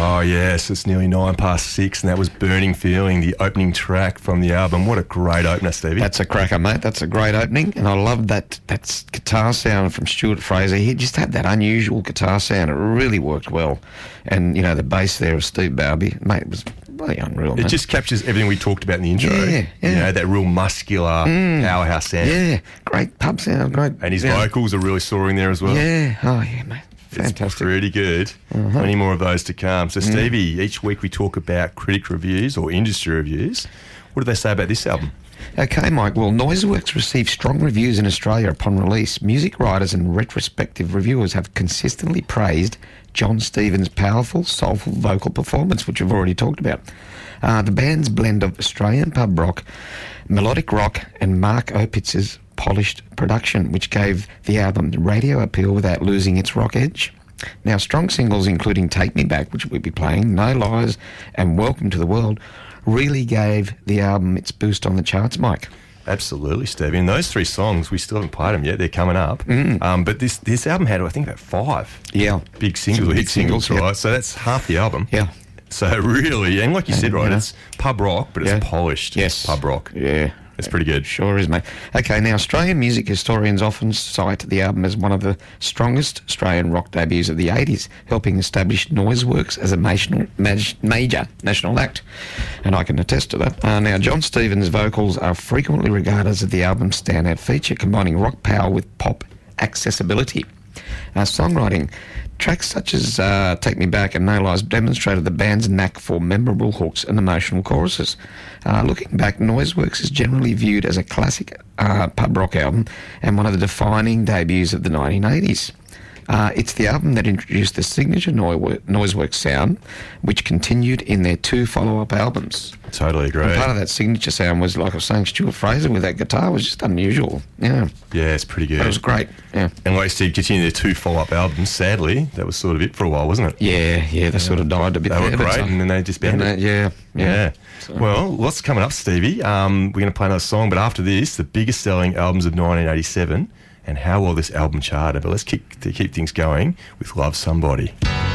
Oh, yes, it's nearly 6:09, and that was Burning Feeling, the opening track from the album. What a great opener, Stevie. That's a cracker, mate. That's a great opening, and I love that guitar sound from Stuart Fraser. He just had that unusual guitar sound. It really worked well. And, the bass there of Steve Bowby, mate, it was bloody unreal, It just captures everything we talked about in the intro. Yeah. That real muscular powerhouse sound. Yeah, great pub sound, great. And his vocals are really soaring there as well. Yeah, oh yeah, mate. Fantastic. It's pretty good. Plenty more of those to come. So, Stevie, each week we talk about critic reviews or industry reviews. What do they say about this album? Okay, Mike. Well, Noiseworks received strong reviews in Australia upon release. Music writers and retrospective reviewers have consistently praised John Stevens' powerful, soulful vocal performance, which we've already talked about. The band's blend of Australian pub rock, melodic rock, and Mark Opitz's polished production, which gave the album radio appeal without losing its rock edge. Now, strong singles including Take Me Back, which we'll be playing, No Lies, and Welcome to the World, really gave the album its boost on the charts, Mike. Absolutely, Stevie. And those 3 songs, we still haven't played them yet. They're coming up. But this album had, I think, about 5 big singles, hit singles, right? Yep. So that's half the album. Yeah. So really, and like you said, right, it's pub rock, but it's polished pub rock. Yeah. It's pretty good. Sure is, mate. Okay, now Australian music historians often cite the album as one of the strongest Australian rock debuts of the 80s, helping establish Noiseworks as a major national act. And I can attest to that. Now, John Stevens' vocals are frequently regarded as the album's standout feature, combining rock power with pop accessibility. Songwriting. Tracks such as Take Me Back and No Lies demonstrated the band's knack for memorable hooks and emotional choruses. Looking back, Noiseworks is generally viewed as a classic pub rock album and one of the defining debuts of the 1980s. It's the album that introduced the signature Noiseworks sound, which continued in their 2 follow-up albums. Totally agree. And part of that signature sound was, like I was saying, Stuart Fraser with that guitar was just unusual. Yeah. Yeah, it's pretty good. But it was great. Yeah. And like Steve, continued their 2 follow-up albums. Sadly, that was sort of it for a while, wasn't it? Yeah, they sort of died a bit. They were great, and then they disbanded. Yeah. So. Well, what's coming up, Stevie? We're going to play another song, but after this, the biggest selling albums of 1987 and how well this album charted. But let's keep things going with Love Somebody.